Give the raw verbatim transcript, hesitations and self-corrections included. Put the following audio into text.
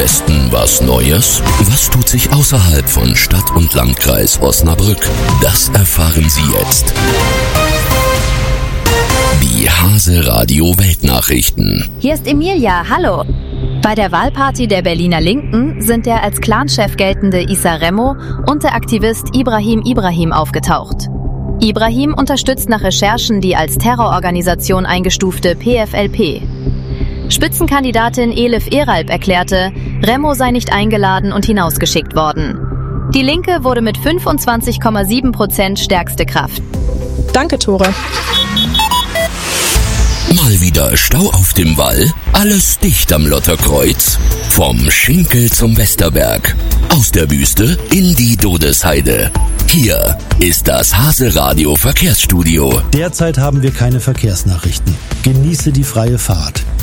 Westen was Neues? Was tut sich außerhalb von Stadt und Landkreis Osnabrück? Das erfahren Sie jetzt. Die Hase Radio Weltnachrichten. Hier ist Emilia, hallo. Bei der Wahlparty der Berliner Linken sind der als Clanchef geltende Issa Remo und der Aktivist Ibrahim Ibrahim aufgetaucht. Ibrahim unterstützt nach Recherchen die als Terrororganisation eingestufte P F L P. Spitzenkandidatin Elif Eralp erklärte, Remo sei nicht eingeladen und hinausgeschickt worden. Die Linke wurde mit fünfundzwanzig Komma sieben Prozent stärkste Kraft. Danke, Tore. Mal wieder Stau auf dem Wall, alles dicht am Lotterkreuz. Vom Schinkel zum Westerberg, aus der Wüste in die Dodesheide. Hier ist das Hase Radio Verkehrsstudio. Derzeit haben wir keine Verkehrsnachrichten. Genieße die freie Fahrt.